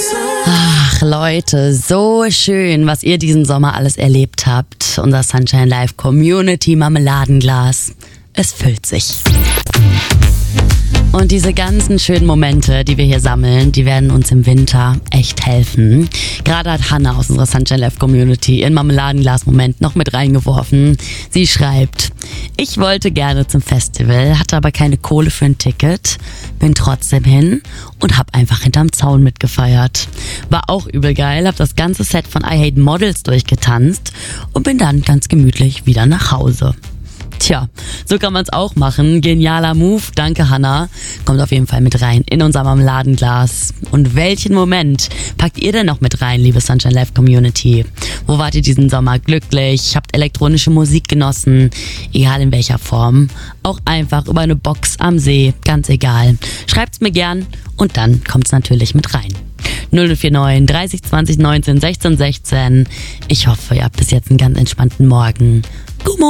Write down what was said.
Ach Leute, so schön, was ihr diesen Sommer alles erlebt habt. Unser Sunshine Live Community Marmeladenglas. Es füllt sich. Und diese ganzen schönen Momente, die wir hier sammeln, die werden uns im Winter echt helfen. Gerade hat Hannah aus unserer Sunshine Live Community ihren Marmeladenglas-Moment noch mit reingeworfen. Sie schreibt: Ich wollte gerne zum Festival, hatte aber keine Kohle für ein Ticket, bin trotzdem hin und hab einfach hinterm Zaun mitgefeiert. War auch übel geil, hab das ganze Set von I Hate Models durchgetanzt und bin dann ganz gemütlich wieder nach Hause. Tja, so kann man es auch machen. Genialer Move, danke Hannah. Kommt auf jeden Fall mit rein in unser Marmeladenglas. Und welchen Moment packt ihr denn noch mit rein, liebe Sunshine Live Community? Wo wart ihr diesen Sommer glücklich? Habt elektronische Musik genossen? Egal in welcher Form. Auch einfach über eine Box am See, ganz egal. Schreibt's mir gern und dann kommt's natürlich mit rein. 0049 30 20 19 16 16. Ich hoffe, ihr habt bis jetzt einen ganz entspannten Morgen.